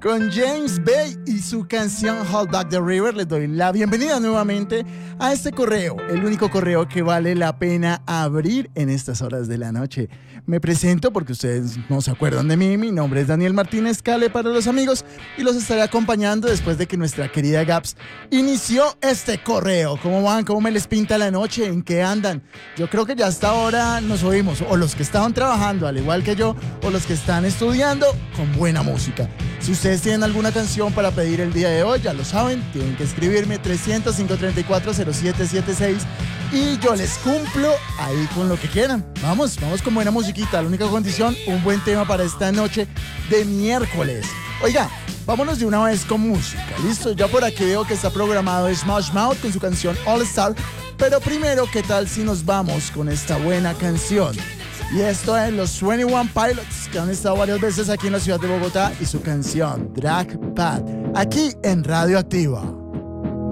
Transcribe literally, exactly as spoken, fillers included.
Con James Bay y su canción Hold Back the River les doy la bienvenida nuevamente a este correo, el único correo que vale la pena abrir en estas horas de la noche. Me presento porque ustedes no se acuerdan de mí, mi nombre es Daniel Martínez Cale para los amigos y los estaré acompañando después de que nuestra querida Gaps inició este correo. ¿Cómo van? ¿Cómo me les pinta la noche? ¿En qué andan? Yo creo que ya hasta ahora nos oímos, o los que estaban trabajando al igual que yo, o los que están estudiando con buena música. Si ustedes tienen alguna canción para pedir el día de hoy, ya lo saben, tienen que escribirme trescientos, cinco treinta y cuatro, cero siete siete seis y yo les cumplo ahí con lo que quieran. Vamos, vamos con buena musiquita. La única condición, un buen tema para esta noche de miércoles. Oiga, vámonos de una vez con música, ¿listo? Ya por aquí veo que está programado Smash Mouth con su canción All Star, pero primero, ¿qué tal si nos vamos con esta buena canción? Y esto es los veintiuno Pilots, que han estado varias veces aquí en la ciudad de Bogotá, y su canción Drag Pad, aquí en Radio Activa.